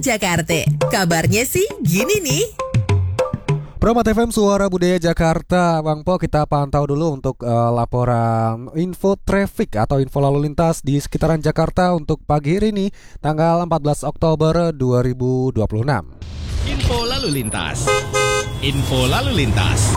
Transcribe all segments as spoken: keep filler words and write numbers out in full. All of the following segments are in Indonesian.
Jakarta. Kabarnya sih gini nih. Promat F M Suara Budaya Jakarta. Bang Po, kita pantau dulu untuk uh, laporan info traffic atau info lalu lintas di sekitaran Jakarta untuk pagi hari ini, tanggal empat belas Oktober dua ribu dua puluh enam. Info lalu lintas. Info lalu lintas.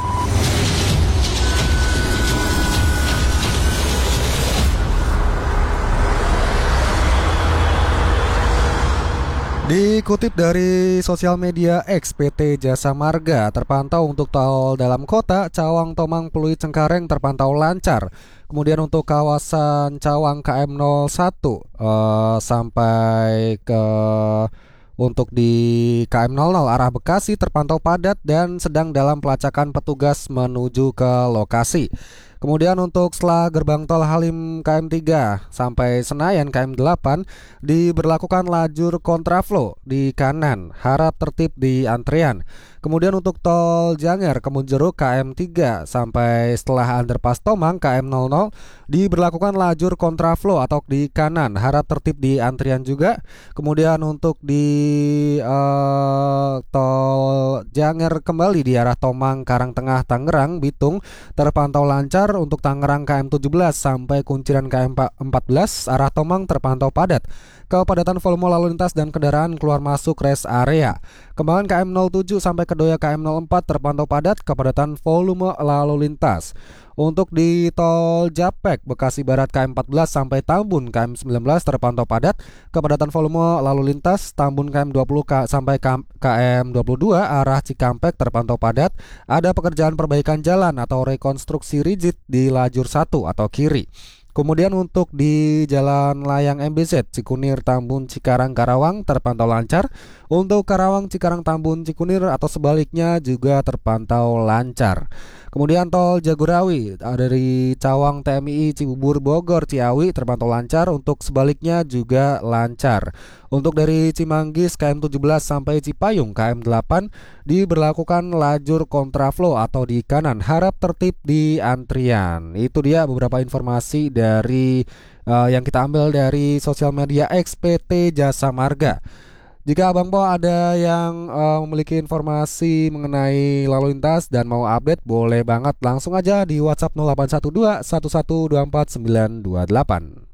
Dikutip dari sosial media X, P T Jasa Marga terpantau untuk tol dalam kota Cawang Tomang Pluit Cengkareng terpantau lancar. Kemudian untuk kawasan Cawang K M nol satu uh, sampai ke untuk di K M nol nol arah Bekasi terpantau padat dan sedang dalam pelacakan petugas menuju ke lokasi. Kemudian untuk setelah gerbang tol Halim K M tiga sampai Senayan K M delapan diberlakukan lajur kontraflow di kanan, harap tertib di antrian. Kemudian untuk tol Janger Kebonjeruk K M tiga sampai setelah underpass Tomang K M nol nol diberlakukan lajur kontraflow atau di kanan, harap tertib di antrian juga. Kemudian untuk di uh, tol Janger kembali di arah Tomang Karangtengah Tangerang Bitung terpantau lancar. Untuk Tangerang K M tujuh belas sampai Kunciran K M empat belas arah Tomang terpantau padat. Kepadatan volume lalu lintas dan kendaraan keluar masuk rest area. Kembangan K M nol tujuh sampai Kedoya K M nol empat terpantau padat. Kepadatan volume lalu lintas. Untuk di tol Japek Bekasi Barat K M empat belas sampai Tambun K M sembilan belas terpantau padat. Kepadatan volume lalu lintas Tambun K M dua puluh sampai K M dua puluh dua arah Cikampek terpantau padat. Ada pekerjaan perbaikan jalan atau rekonstruksi rigid di lajur satu atau kiri. Kemudian untuk di Jalan Layang M B Z Cikunir Tambun Cikarang Karawang terpantau lancar. Untuk Karawang Cikarang Tambun Cikunir atau sebaliknya juga terpantau lancar. Kemudian tol Jagorawi dari Cawang T M I Cibubur Bogor Ciawi terpantau lancar. Untuk sebaliknya juga lancar. Untuk dari Cimanggis K M tujuh belas sampai Cipayung K M delapan diberlakukan lajur kontraflow atau di kanan, harap tertib di antrian. Itu dia beberapa informasi dari uh, yang kita ambil dari sosial media X P T Jasa Marga. Jika Abang Po ada yang uh, memiliki informasi mengenai lalu lintas dan mau update, boleh banget langsung aja di WhatsApp nol delapan satu dua satu satu dua empat sembilan dua delapan.